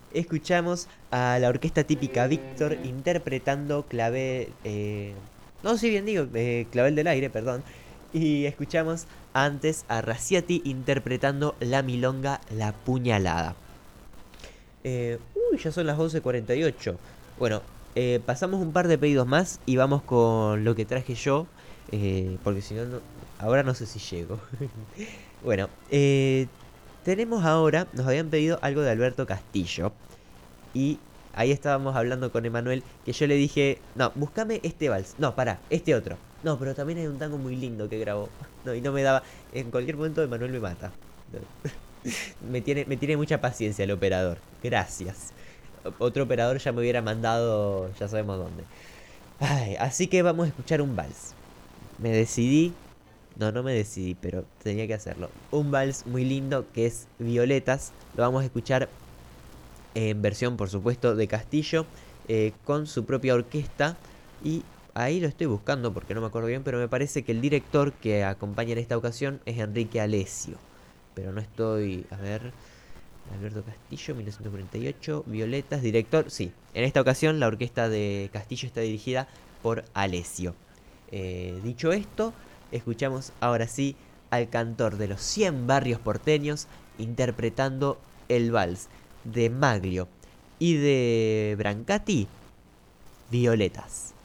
escuchamos a la orquesta típica Víctor interpretando clave... no, si bien digo, clavel del aire, perdón. Y escuchamos antes a Raciati interpretando la milonga La Puñalada. Ya son las 11:48. Bueno, pasamos un par de pedidos más y vamos con lo que traje yo. Porque si no, ahora no sé si llego. Bueno, tenemos ahora, nos habían pedido algo de Alberto Castillo. Y ahí estábamos hablando con Emanuel, que yo le dije, no, búscame este vals. No, pará, este otro. No, pero también hay un tango muy lindo que grabó. No, y no me daba. En cualquier momento Emanuel me mata. Me tiene mucha paciencia el operador. Gracias. Otro operador ya me hubiera mandado, ya sabemos dónde. Ay, así que vamos a escuchar un vals. Me decidí. No, no me decidí, pero tenía que hacerlo. Un vals muy lindo que es Violetas. Lo vamos a escuchar en versión, por supuesto, de Castillo, con su propia orquesta. Y ahí lo estoy buscando porque no me acuerdo bien, pero me parece que el director que acompaña en esta ocasión es Enrique Alesio. Pero no estoy, a ver, Alberto Castillo, 1948, Violetas, director, sí. En esta ocasión la orquesta de Castillo está dirigida por Alesio. Dicho esto, escuchamos ahora sí al cantor de los 100 barrios porteños interpretando el vals de Maglio y de Brancati, Violetas.